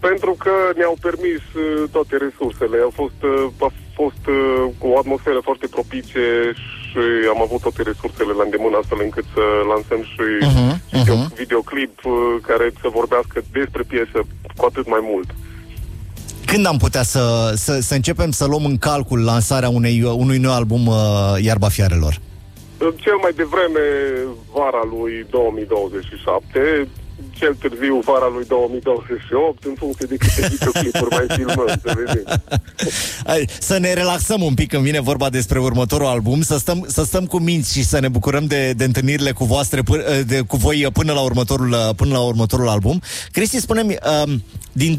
Pentru că ne-au permis toate resursele. A fost o atmosferă foarte propice și am avut toate resursele la îndemână astfel încât să lansăm și videoclip care să vorbească despre piesă cu atât mai mult. Când am putea să începem să luăm în calcul lansarea unui nou album Iarba Fiarelor? Cel mai devreme vara lui 2027, cel târziu vara lui 2028, în funcție de câte videoclipuri mai filmăm, să vedem. Să ne relaxăm un pic când vine vorba despre următorul album, să stăm cu minți și să ne bucurăm de întâlnirile cu voi până la următorul album. Cristi, spune-mi, din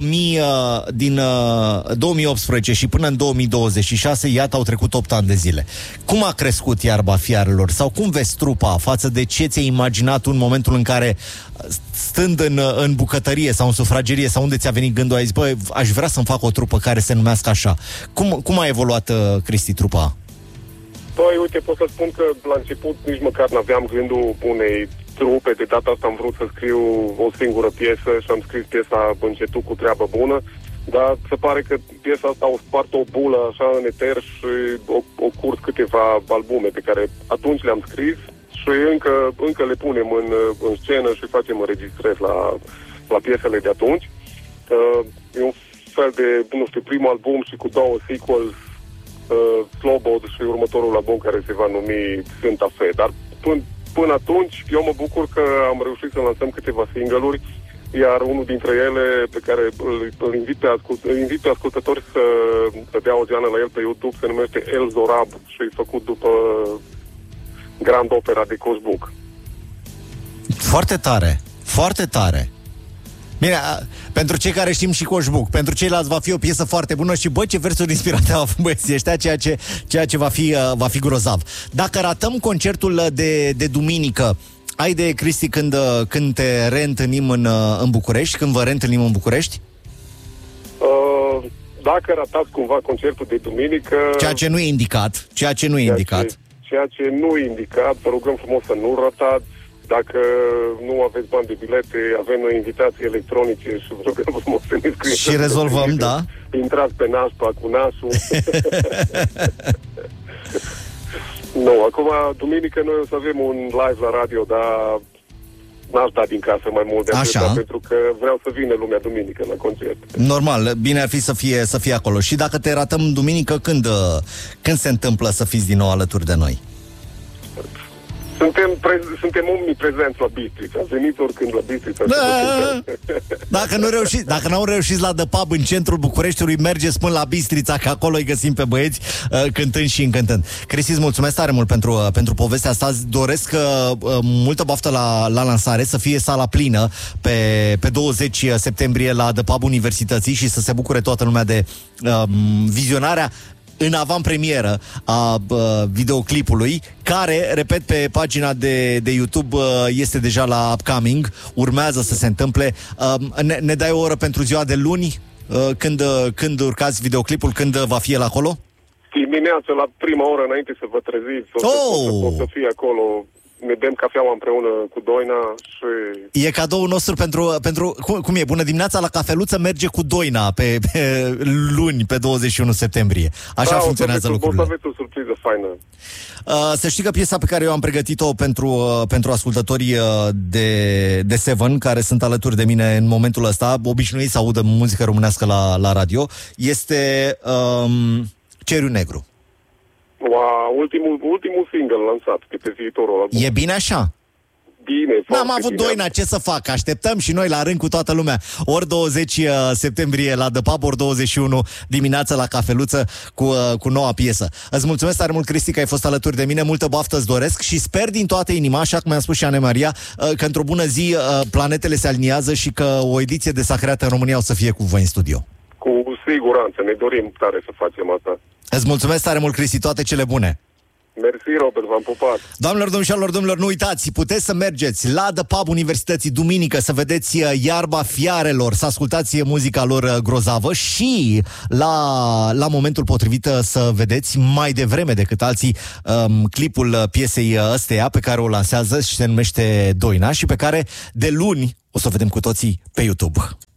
2018 și până în 2026, iată, au trecut 8 ani de zile. Cum a crescut Iarba Fiarelor? Sau cum vezi trupa față de ce ți-ai imaginat în momentul în care, stând în bucătărie sau în sufragerie sau unde ți-a venit gândul, ai zis, bă, aș vrea să-mi fac o trupă care se numească așa. Cum a evoluat, Cristi, trupa? Păi, uite, pot să spun că la început nici măcar n-aveam gândul unei trupe. De data asta am vrut să scriu o singură piesă și am scris piesa Încetul cu treabă bună, dar se pare că piesa asta a spart o bulă așa în eter și o curs câteva albume pe care atunci le-am scris și încă le punem în scenă și facem înregistrări la piesele de atunci. E un fel de, nu știu, primul album și cu 2 sequels, Slobod și următorul album care se va numi Sfânta Fe. Dar până atunci eu mă bucur că am reușit să lansăm câteva single-uri, iar unul dintre ele pe care îl invit pe ascultători să dea o geană la el pe YouTube se numește El Zorab și e făcut după Grand Opera de Coșbuc. Foarte tare, foarte tare. Bine, pentru cei care știm și Coșbuc, pentru ceilalți va fi o piesă foarte bună și bă, ce versuri inspirate au avut băieții ăștia, ceea ce va fi grozav. Dacă ratăm concertul de duminică, ai idee, Cristi, când te reîntâlnim în București, când vă reîntâlnim în București? Dacă ratați cumva concertul de duminică... Ceea ce nu e indicat. Ceea ce nu e indicat, vă rugăm frumos să nu ratați. Dacă nu aveți bani de bilete, avem noi invitații electronice și vă rugăm frumos să ne scrieți. Și rezolvăm, da? Intrați pe nașpa cu nașul. Nu, acum, duminică, noi o să avem un live la radio, dar n-aș da din casă mai mult de atâta, pentru că vreau să vină lumea duminică la concert. Normal, bine ar fi să fie acolo. Și dacă te ratăm duminică, când se întâmplă să fiți din nou alături de noi? Suntem omniprezenți la Bistrița. Veniți oricând la Bistrița. Dacă n-au reușit la The Pub în centrul Bucureștiului, mergeți până la Bistrița, că acolo îi găsim pe băieți cântând și încântând. Cristi, îți mulțumesc tare mult pentru povestea asta. Îți doresc multă baftă la lansare, să fie sala plină pe 20 septembrie la The Pub Universității și să se bucure toată lumea de vizionarea în avantpremieră a videoclipului, care, repet, pe pagina de YouTube este deja la upcoming, urmează să se întâmple. Ne dai o oră pentru ziua de luni, când urcați videoclipul, când va fi el acolo? Dimineața, la prima oră, înainte să vă treziți, o să fie acolo. Ne bem cafeaua împreună cu Doina și... E cadoul nostru pentru cum e? Bună dimineața la cafeluță merge cu Doina pe luni, pe 21 septembrie. Așa funcționează lucrurile. O să aveți o surpriză faină. Să știi că piesa pe care eu am pregătit-o pentru ascultătorii de Seven, care sunt alături de mine în momentul ăsta, obișnuiți să audă muzică românească la radio, este Ceriu Negru. Ultimul single lansat pe viitorul album. E bine așa? Bine, n-am avut Doina, ce să fac? Așteptăm și noi la rând cu toată lumea. Ori 20 septembrie la The Pub, ori 21 dimineața la cafeluță cu noua piesă. Îți mulțumesc tare mult, Cristi, că ai fost alături de mine. Multă baftă îți doresc și sper din toată inima, așa cum mi-a spus și Ana Maria, că într-o bună zi planetele se aliniază și că o ediție de Sacreată în România o să fie cu voi în studio. Cu siguranță, ne dorim tare să facem asta. Îți mulțumesc tare mult, Cristi, toate cele bune. Mersi, Robert, v-am pupat. Doamnelor, domnilor, nu uitați, puteți să mergeți la The Pub Universității duminică, să vedeți Iarba Fiarelor, să ascultați muzica lor grozavă și la momentul potrivit să vedeți mai devreme decât alții clipul piesei ăsteia pe care o lansează și se numește Doina și pe care de luni o să o vedem cu toții pe YouTube.